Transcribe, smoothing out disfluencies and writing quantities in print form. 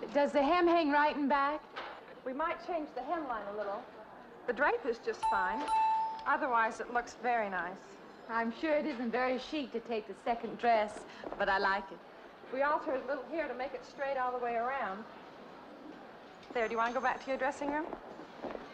Does the hem hang right and back? We might change the hemline a little. The drape is just fine. Otherwise, it looks very nice. I'm sure it isn't very chic to take the second dress, but I like it. We altered a little here to make it straight all the way around. There, do you want to go back to your dressing room?